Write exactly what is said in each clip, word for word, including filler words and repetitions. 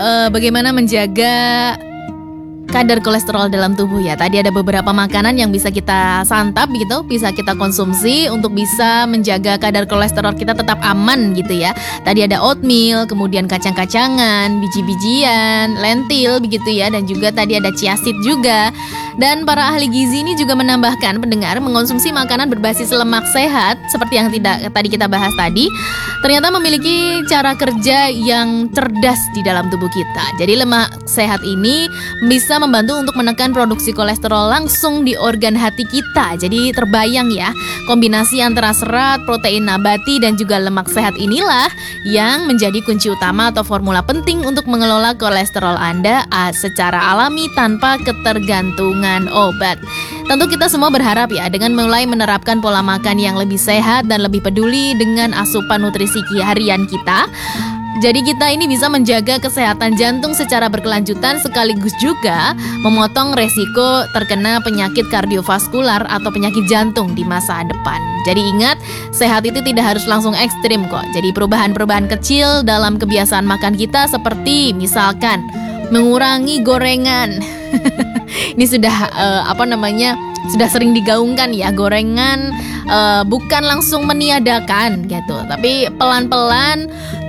uh, bagaimana menjaga kadar kolesterol dalam tubuh ya. Tadi ada beberapa makanan yang bisa kita santap gitu, bisa kita konsumsi untuk bisa menjaga kadar kolesterol kita tetap aman gitu ya. Tadi ada oatmeal, kemudian kacang-kacangan, biji-bijian, lentil begitu ya, dan juga tadi ada chia seed juga. Dan para ahli gizi ini juga menambahkan pendengar mengonsumsi makanan berbasis lemak sehat seperti yang tidak tadi kita bahas tadi, ternyata memiliki cara kerja yang cerdas di dalam tubuh kita. Jadi lemak sehat ini bisa membantu untuk menekan produksi kolesterol langsung di organ hati kita. Jadi terbayang ya, kombinasi antara serat, protein nabati dan juga lemak sehat inilah yang menjadi kunci utama atau formula penting untuk mengelola kolesterol Anda secara alami tanpa ketergantungan obat. Tentu kita semua berharap ya dengan mulai menerapkan pola makan yang lebih sehat dan lebih peduli dengan asupan nutrisi harian kita. Jadi kita ini bisa menjaga kesehatan jantung secara berkelanjutan sekaligus juga memotong resiko terkena penyakit kardiovaskular atau penyakit jantung di masa depan. Jadi ingat, sehat itu tidak harus langsung ekstrim kok. Jadi perubahan-perubahan kecil dalam kebiasaan makan kita seperti misalkan mengurangi gorengan. Ini sudah uh, apa namanya? Sudah sering digaungkan ya, gorengan uh, bukan langsung meniadakan gitu, tapi pelan-pelan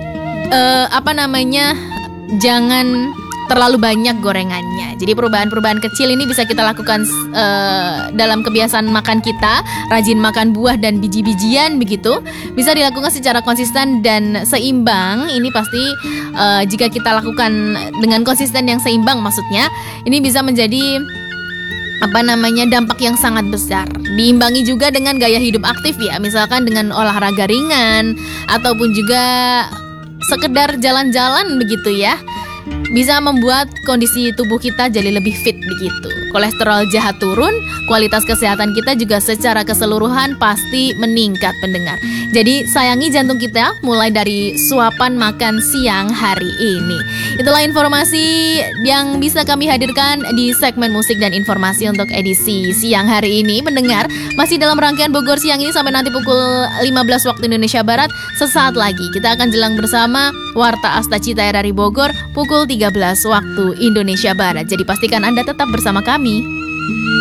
Uh, apa namanya jangan terlalu banyak gorengannya. Jadi perubahan-perubahan kecil ini bisa kita lakukan uh, dalam kebiasaan makan kita. Rajin makan buah dan biji-bijian begitu, bisa dilakukan secara konsisten dan seimbang. Ini pasti uh, jika kita lakukan dengan konsisten yang seimbang, maksudnya ini bisa menjadi apa namanya dampak yang sangat besar. Diimbangi juga dengan gaya hidup aktif ya, misalkan dengan olahraga ringan ataupun juga sekedar jalan-jalan begitu ya, bisa membuat kondisi tubuh kita jadi lebih fit begitu. Kolesterol jahat turun, kualitas kesehatan kita juga secara keseluruhan pasti meningkat pendengar. Jadi sayangi jantung kita mulai dari suapan makan siang hari ini. Itulah informasi yang bisa kami hadirkan di segmen musik dan informasi untuk edisi siang hari ini. Pendengar, masih dalam rangkaian Bogor Siang ini sampai nanti pukul lima belas waktu Indonesia Barat. Sesaat lagi kita akan jelang bersama Warta Asta Cita R R I Bogor pukul tiga belas waktu Indonesia Barat. Jadi pastikan Anda tetap bersama kami.